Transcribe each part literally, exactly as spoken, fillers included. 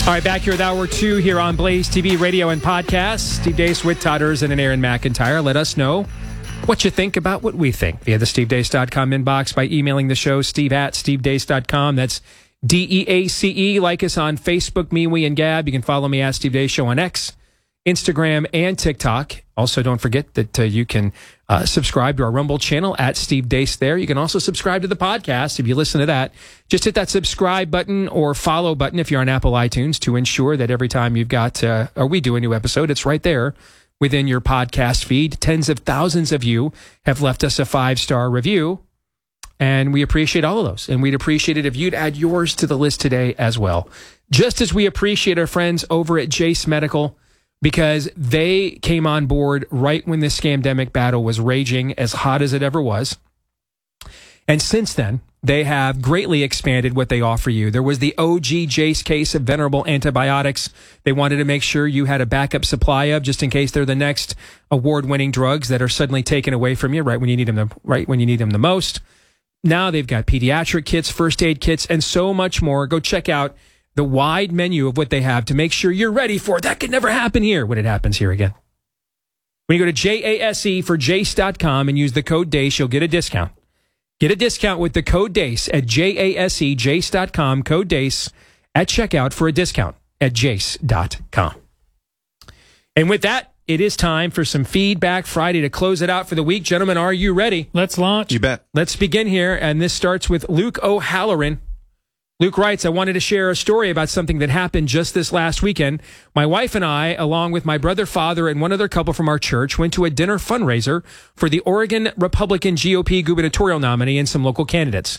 All right, back here with Hour two here on Blaze T V, radio, and podcast. Steve Deace with Todd Erzen and Aaron McIntyre. Let us know what you think about what we think via the steve deace dot com inbox by emailing the show, steve at steve deace dot com. That's D E A C E. Like us on Facebook, MeWe, and Gab. You can follow me at Steve Deace Show on X, Instagram, and TikTok. Also, don't forget that uh, you can uh, subscribe to our Rumble channel at Steve Deace there. You can also subscribe to the podcast if you listen to that. Just hit that subscribe button or follow button if you're on Apple iTunes to ensure that every time you've got, uh, or we do a new episode, it's right there within your podcast feed. Tens of thousands of you have left us a five-star review, and we appreciate all of those. And we'd appreciate it if you'd add yours to the list today as well. Just as we appreciate our friends over at Jase Medical, because they came on board right when the scamdemic battle was raging as hot as it ever was. And since then, they have greatly expanded what they offer you. There was the O G Jase case of venerable antibiotics. They wanted to make sure you had a backup supply of, just in case they're the next award-winning drugs that are suddenly taken away from you right when you need them the, right when you need them the most. Now they've got pediatric kits, first aid kits, and so much more. Go check out the wide menu of what they have to make sure you're ready for it. That could never happen here when it happens here again. When you go to J A S E for Jase dot com and use the code DACE, you'll get a discount. Get a discount with the code DACE at J A S E, Jase dot com, code DACE at checkout for a discount at Jase dot com. And with that, it is time for some Feedback Friday to close it out for the week. Gentlemen, are you ready? Let's launch. You bet. Let's begin here, and this starts with Luke O'Halloran. Luke writes, I wanted to share a story about something that happened just this last weekend. My wife and I, along with my brother, father, and one other couple from our church, went to a dinner fundraiser for the Oregon Republican G O P gubernatorial nominee and some local candidates.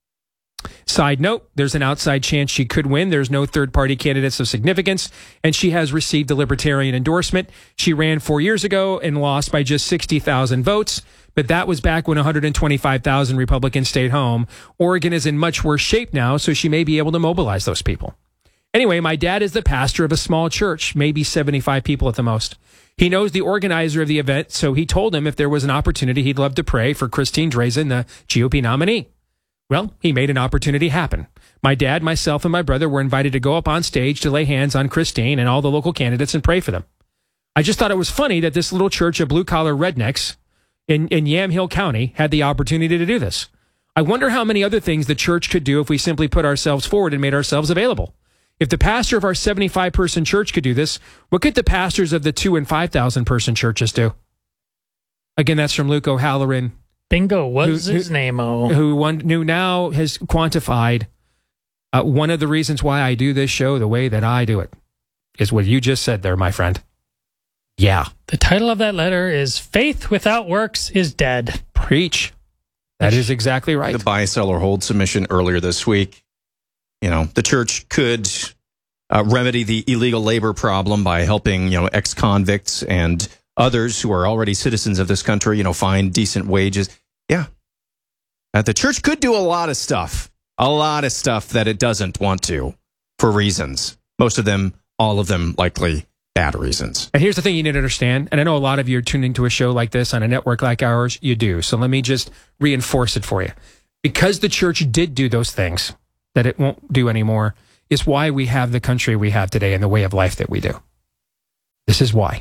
Side note, there's an outside chance she could win. There's no third-party candidates of significance, and she has received a Libertarian endorsement. She ran four years ago and lost by just sixty thousand votes, but that was back when one hundred twenty-five thousand Republicans stayed home. Oregon is in much worse shape now, so she may be able to mobilize those people. Anyway, my dad is the pastor of a small church, maybe seventy-five people at the most. He knows the organizer of the event, so he told him if there was an opportunity, he'd love to pray for Christine Drazan, the G O P nominee. Well, he made an opportunity happen. My dad, myself, and my brother were invited to go up on stage to lay hands on Christine and all the local candidates and pray for them. I just thought it was funny that this little church of blue-collar rednecks in, in Yamhill County had the opportunity to do this. I wonder how many other things the church could do if we simply put ourselves forward and made ourselves available. If the pastor of our seventy-five person church could do this, what could the pastors of the two and five thousand person churches do? Again, that's from Luke O'Halloran. Bingo, what's who, his who, name? Oh, who, one, who now has quantified uh, one of the reasons why I do this show the way that I do it is what you just said there, my friend. Yeah. The title of that letter is Faith Without Works is Dead. Preach. That is exactly right. The buy, sell, or hold submission earlier this week. You know, the church could uh, remedy the illegal labor problem by helping, you know, ex-convicts and others who are already citizens of this country, you know, find decent wages. Yeah. Uh, the church could do a lot of stuff, a lot of stuff that it doesn't want to for reasons. Most of them, all of them, likely bad reasons. And here's the thing you need to understand, and I know a lot of you are tuning to a show like this on a network like ours. You do. So let me just reinforce it for you. Because the church did do those things that it won't do anymore is why we have the country we have today and the way of life that we do. This is why.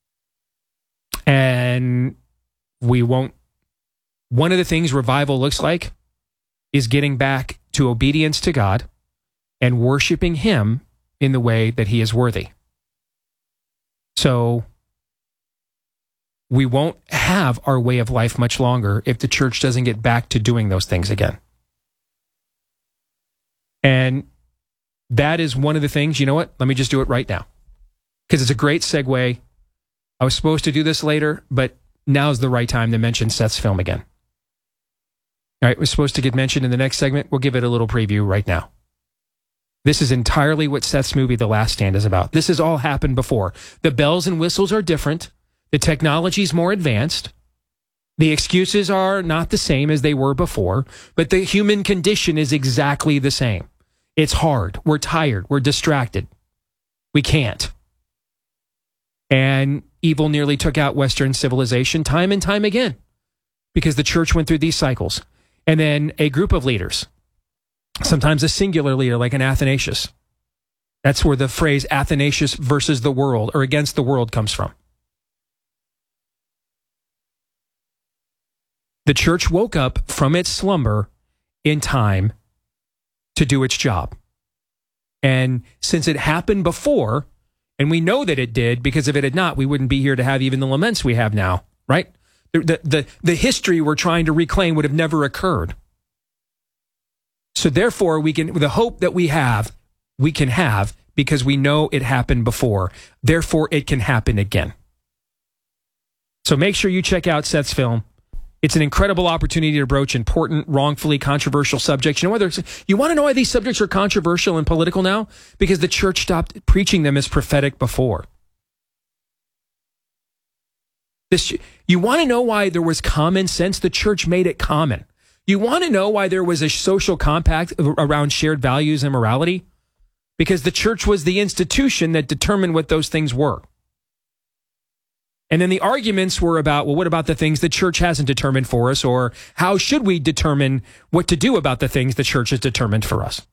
And we won't. One of the things revival looks like is getting back to obedience to God and worshiping Him in the way that He is worthy. So we won't have our way of life much longer if the church doesn't get back to doing those things again. And that is one of the things, you know what? Let me just do it right now. Because it's a great segue. I was supposed to do this later, but now's the right time to mention Seth's film again. All right, it was supposed to get mentioned in the next segment. We'll give it a little preview right now. This is entirely what Seth's movie, The Last Stand, is about. This has all happened before. The bells and whistles are different. The technology's more advanced. The excuses are not the same as they were before, but the human condition is exactly the same. It's hard. We're tired. We're distracted. We can't. And evil nearly took out Western civilization time and time again because the church went through these cycles. And then a group of leaders, sometimes a singular leader like an Athanasius, That's where the phrase Athanasius versus the world or against the world comes from. The church woke up from its slumber in time to do its job. And since it happened before, and we know that it did, because if it had not, we wouldn't be here to have even the laments we have now, right? The, the, the, the history we're trying to reclaim would have never occurred. So therefore, we can, the hope that we have, we can have because we know it happened before. Therefore, it can happen again. So make sure you check out Seth's film. It's an incredible opportunity to broach important, wrongfully controversial subjects. You know whether it's, you want to know why these subjects are controversial and political now? Because the church stopped preaching them as prophetic before. This, you want to know why there was common sense? The church made it common. You want to know why there was a social compact around shared values and morality? Because the church was the institution that determined what those things were. And then the arguments were about, well, what about the things the church hasn't determined for us? Or how should we determine what to do about the things the church has determined for us?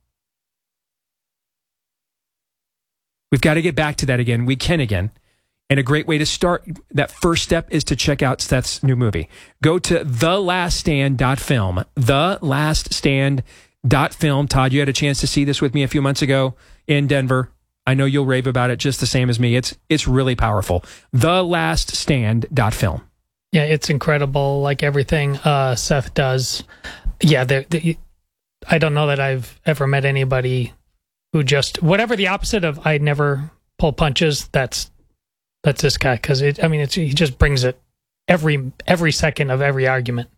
We've got to get back to that again. We can again. And a great way to start that first step is to check out Seth's new movie. Go to the last stand dot film. the last stand dot film. Todd, you had a chance to see this with me a few months ago in Denver. I know you'll rave about it just the same as me. It's it's really powerful. the last stand dot film. Yeah, it's incredible, like everything uh, Seth does. Yeah, the, the, I don't know that I've ever met anybody who just, whatever the opposite of I never pull punches, that's that's this guy. Because, I mean, it's, he just brings it every every second of every argument.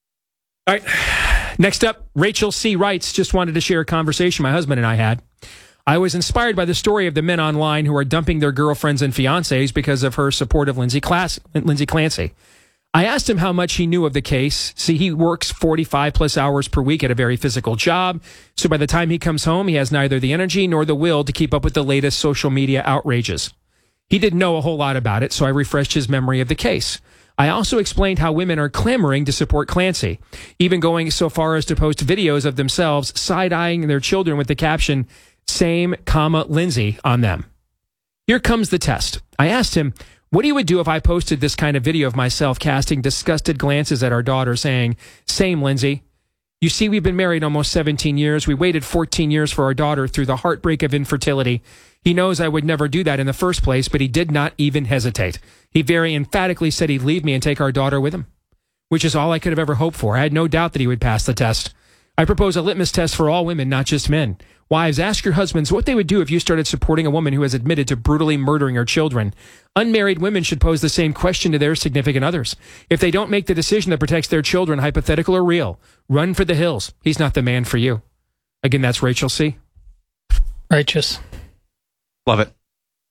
All right. Next up, Rachel C. writes, just wanted to share a conversation my husband and I had. I was inspired by the story of the men online who are dumping their girlfriends and fiancés because of her support of Lindsay, Class- Lindsay Clancy. I asked him how much he knew of the case. See, he works forty-five plus hours per week at a very physical job. So by the time he comes home, he has neither the energy nor the will to keep up with the latest social media outrages. He didn't know a whole lot about it, so I refreshed his memory of the case. I also explained how women are clamoring to support Clancy, even going so far as to post videos of themselves side-eyeing their children with the caption, same, comma, Lindsay on them. Here comes the test. I asked him what he would do if I posted this kind of video of myself casting disgusted glances at our daughter saying, same, Lindsay. You see, we've been married almost seventeen years. We waited fourteen years for our daughter through the heartbreak of infertility. He knows I would never do that in the first place, but he did not even hesitate. He very emphatically said he'd leave me and take our daughter with him, which is all I could have ever hoped for. I had no doubt that he would pass the test. I propose a litmus test for all women, not just men. Wives, ask your husbands what they would do if you started supporting a woman who has admitted to brutally murdering her children. Unmarried women should pose the same question to their significant others. If they don't make the decision that protects their children, hypothetical or real, run for the hills. He's not the man for you. Again, that's Rachel C. Righteous. Love it.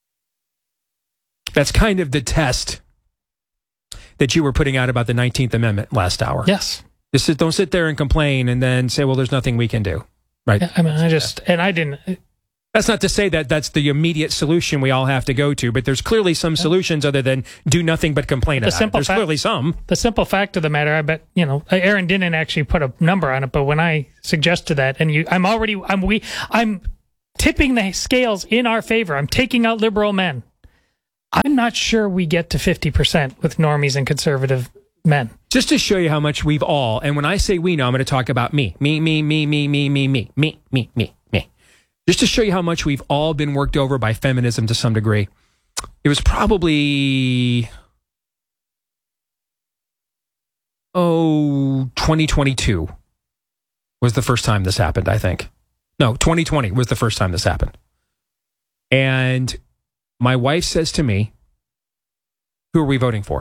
That's kind of the test that you were putting out about the nineteenth Amendment last hour. Yes. Just sit, don't sit there and complain and then say, well, there's nothing we can do. Right. I mean, I just, and I didn't. That's not to say that that's the immediate solution we all have to go to, but there's clearly some solutions other than do nothing but complain the about simple it. There's fa- clearly some. The simple fact of the matter, I bet, you know, Aaron didn't actually put a number on it, but when I suggested that, and you, I'm already, I'm, we, I'm tipping the scales in our favor. I'm taking out liberal men. I'm not sure we get to fifty percent with normies and conservative men. Just to show you how much we've all, and when I say we know, I'm going to talk about me. Me, me, me, me, me, me, me, me, me, me, me. Just to show you how much we've all been worked over by feminism to some degree. It was probably, oh, twenty twenty-two was the first time this happened, I think. No, twenty twenty was the first time this happened. And my wife says to me, who are we voting for?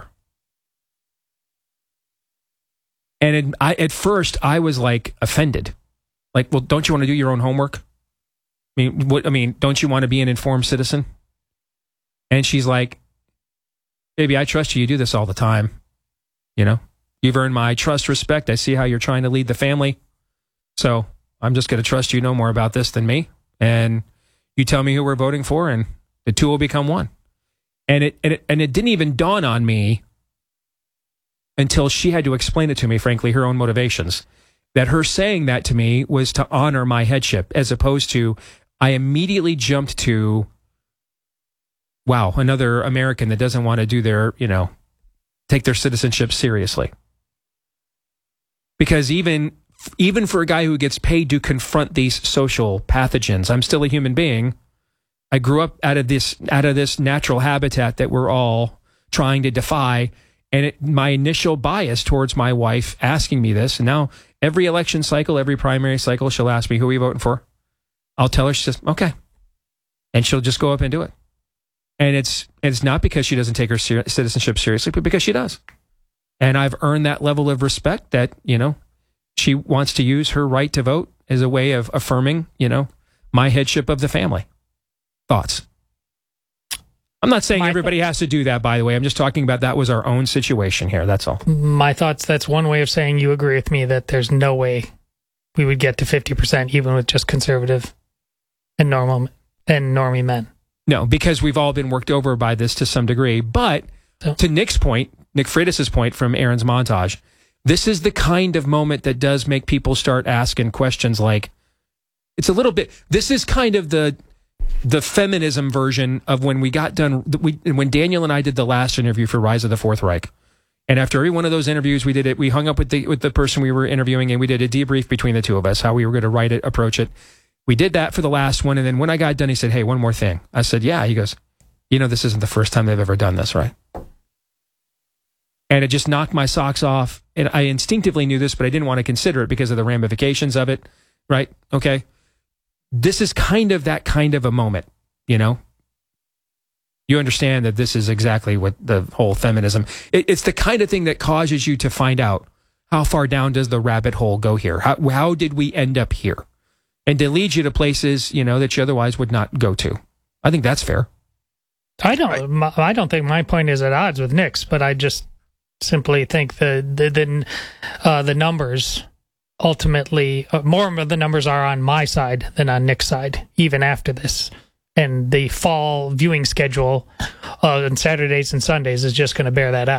And it, I, at first, I was like offended. Like, well, don't you want to do your own homework? I mean, what, I mean, don't you want to be an informed citizen? And she's like, baby, I trust you. You do this all the time. You know, you've earned my trust, respect. I see how you're trying to lead the family. So I'm just going to trust you know more about this than me. And you tell me who we're voting for, and the two will become one. And it, and it, and it didn't even dawn on me until she had to explain it to me, frankly, her own motivations, that her saying that to me was to honor my headship as opposed to I immediately jumped to, wow, another American that doesn't want to do their, you know, take their citizenship seriously. Because even even for a guy who gets paid to confront these social pathogens, I'm still a human being. I grew up out of this out of this natural habitat that we're all trying to defy. And it, my initial bias towards my wife asking me this, and now every election cycle, every primary cycle, she'll ask me, who are you voting for? I'll tell her, she says, okay. And she'll just go up and do it. And it's it's not because she doesn't take her ser- citizenship seriously, but because she does. And I've earned that level of respect that, you know, she wants to use her right to vote as a way of affirming, you know, my headship of the family. Thoughts? I'm not saying my everybody th- has to do that, by the way. I'm just talking about that was our own situation here. That's all. My thoughts, that's one way of saying you agree with me that there's no way we would get to fifty percent even with just conservative and normal and normie men. No, because we've all been worked over by this to some degree. But so. to Nick's point, Nick Freitas' point from Aaron's montage, this is the kind of moment that does make people start asking questions like, it's a little bit, this is kind of the the feminism version of when we got done, we, when Daniel and I did the last interview for Rise of the Fourth Reich. And after every one of those interviews, we did it, we hung up with the with the person we were interviewing and we did a debrief between the two of us, how we were going to write it, approach it. We did that for the last one. And then when I got done, he said, hey, one more thing. I said, yeah. He goes, you know, this isn't the first time they've ever done this, right? And it just knocked my socks off. And I instinctively knew this, but I didn't want to consider it because of the ramifications of it, right? Okay. This is kind of that kind of a moment, you know? You understand that this is exactly what the whole feminism, it, it's the kind of thing that causes you to find out how far down does the rabbit hole go here? How, how did we end up here? And to lead you to places, you know, that you otherwise would not go to. I think that's fair. I don't, right. I don't think my point is at odds with Nick's, but I just simply think the, the, the, uh, the numbers ultimately, uh, more of the numbers are on my side than on Nick's side, even after this. And the fall viewing schedule uh, on Saturdays and Sundays is just going to bear that out.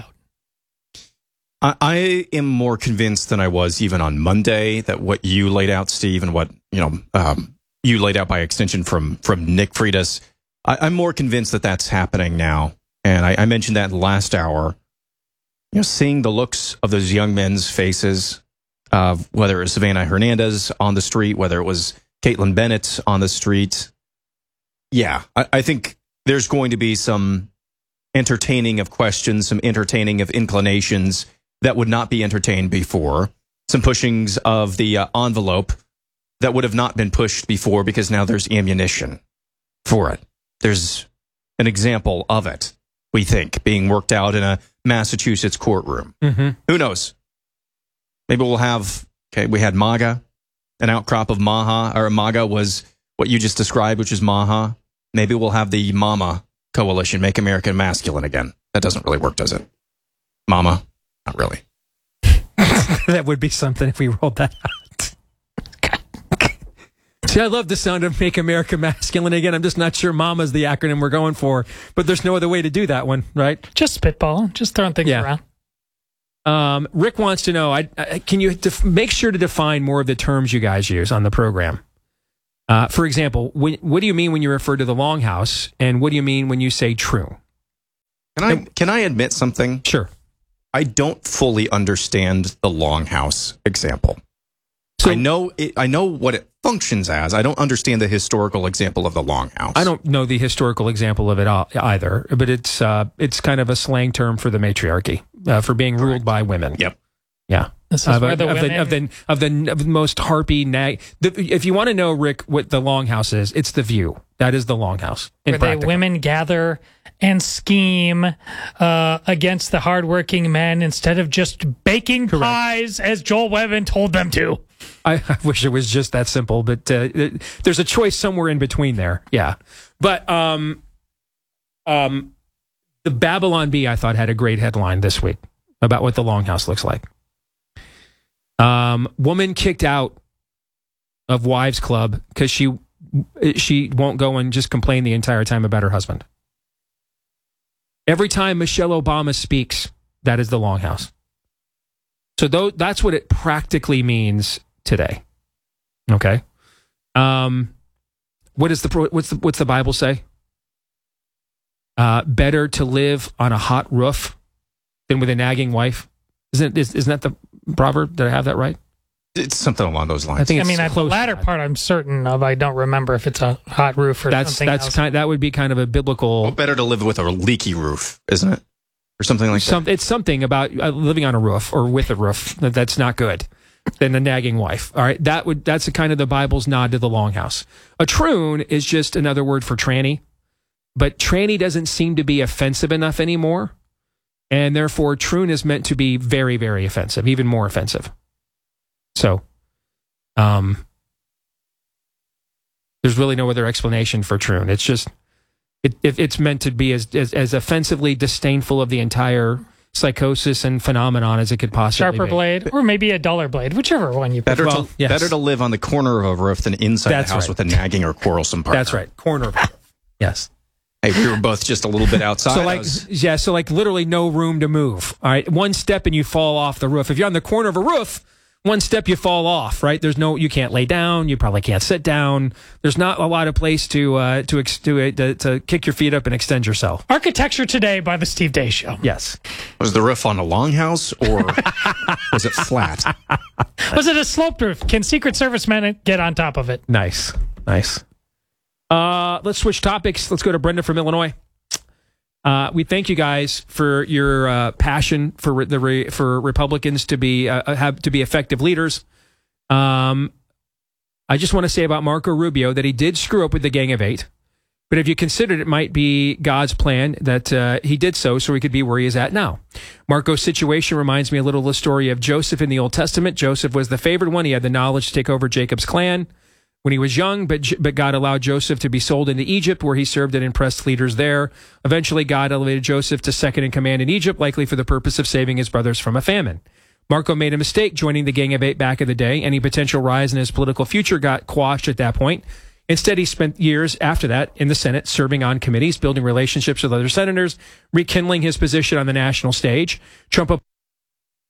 I, I am more convinced than I was even on Monday that what you laid out, Steve, and what you know um, you laid out by extension from from Nick Freitas, I, I'm more convinced that that's happening now. And I, I mentioned that in the last hour. You know, seeing the looks of those young men's faces, uh, whether it was Savannah Hernandez on the street, whether it was Caitlin Bennett on the street. Yeah, I, I think there's going to be some entertaining of questions, some entertaining of inclinations that would not be entertained before, some pushings of the uh, envelope that would have not been pushed before because now there's ammunition for it. There's an example of it, we think, being worked out in a Massachusetts courtroom. Mm-hmm. Who knows? Maybe we'll have, okay, we had MAGA, an outcrop of MAHA, or MAGA was what you just described, which is MAHA. Maybe we'll have the MAMA coalition, Make America Masculine Again. That doesn't really work, does it? MAMA? Not really. That would be something if we rolled that out. See, I love the sound of Make America Masculine Again. I'm just not sure MAMA's the acronym we're going for, but there's no other way to do that one, right? Just spitballing, just throwing things yeah. around. Um, Rick wants to know, I, I, can you def- make sure to define more of the terms you guys use on the program? Uh, for example, when, what do you mean when you refer to the longhouse, and what do you mean when you say true? Can I can I admit something? Sure. I don't fully understand the longhouse example. So I know it, I know what it functions as. I don't understand the historical example of the longhouse. I don't know the historical example of it either, but it's uh, it's kind of a slang term for the matriarchy, uh, for being ruled by women. Yep. Yeah. This is of, where the of, women... the, of, the, of, the, of the most harpy nag. The, if you want to know, Rick, what the longhouse is, it's the View. That is the longhouse. Where the women gather and scheme uh, against the hardworking men instead of just baking Correct. pies as Joel Wevin told them to. I, I wish it was just that simple, but uh, it, there's a choice somewhere in between there. Yeah. But um, um, the Babylon Bee, I thought, had a great headline this week about what the longhouse looks like. Um, woman kicked out of Wives Club because she she won't go and just complain the entire time about her husband. Every time Michelle Obama speaks, that is the longhouse. So th- that's what it practically means today. Okay. Um, what is the pro- what's the what's the Bible say? Uh, better to live on a hot roof than with a nagging wife. Isn't is, isn't that the proverb? Did I have that right? It's something along those lines. I think. I It's mean, the close to latter that. part I'm certain of. I don't remember if it's a hot roof or That's something that's else. kind. That would be kind of a biblical. Well, better to live with a leaky roof, isn't it? Or something like Some, that. it's something about uh, living on a roof or with a roof that, that's not good than a nagging wife. All right, that would that's a kind of the Bible's nod to the longhouse. A troon is just another word for tranny, but tranny doesn't seem to be offensive enough anymore, and therefore troon is meant to be very, very offensive, even more offensive. So, um, there's really no other explanation for troon. It's just it, it it's meant to be as, as as offensively disdainful of the entire psychosis and phenomenon as it could possibly Sharper be. blade, or maybe a duller blade, whichever one you prefer. Better Well, to yes. better to live on the corner of a roof than inside That's the house right. with a nagging or quarrelsome partner. That's right. Corner. Yes. Hey, we were both just a little bit outside. So I like, was- yeah, so like literally no room to move. All right, one step and you fall off the roof. If you're on the corner of a roof, one step you fall off. Right? There's no, you can't lay down. You probably can't sit down. There's not a lot of place to uh, to, ex- to to to kick your feet up and extend yourself. Architecture Today by the Steve Day Show. Yes. was the roof on a longhouse or was it flat? Was it a sloped roof? Can Secret Service men get on top of it? Nice. Nice. Uh, let's switch topics. Let's go to Brenda from Illinois. Uh, we thank you guys for your uh, passion for re- the re- for Republicans to be uh, have to be effective leaders. Um, I just want to say about Marco Rubio that he did screw up with the Gang of Eight, but if you considered it might be God's plan that uh, he did so so he could be where he is at now. Marco's situation reminds me a little of the story of Joseph in the Old Testament. Joseph was the favored one. He had the knowledge to take over Jacob's clan when he was young, but but God allowed Joseph to be sold into Egypt, where he served and impressed leaders there. Eventually, God elevated Joseph to second in command in Egypt, likely for the purpose of saving his brothers from a famine. Marco made a mistake joining the Gang of Eight back in the day. Any potential rise in his political future got quashed at that point. Instead, he spent years after that in the Senate, serving on committees, building relationships with other senators, rekindling his position on the national stage. Trump